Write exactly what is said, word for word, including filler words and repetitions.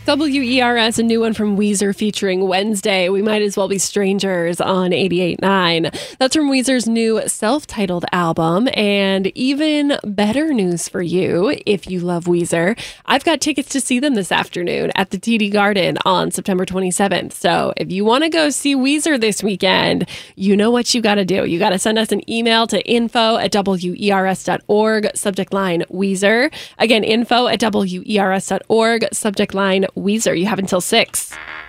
W E R S, a new one from Weezer featuring Wednesday. We Might As Well Be Strangers on eighty-eight point nine. That's from Weezer's new self-titled album. And even better news for you, if you love Weezer, I've got tickets to see them this afternoon at the T D Garden on September twenty-seventh. So if you want to go see Weezer this weekend, you know what you got to do. You got to send us an email to info at W E R S dot org, subject line Weezer. Again, info at W E R S dot org, subject line Weezer. You have until six.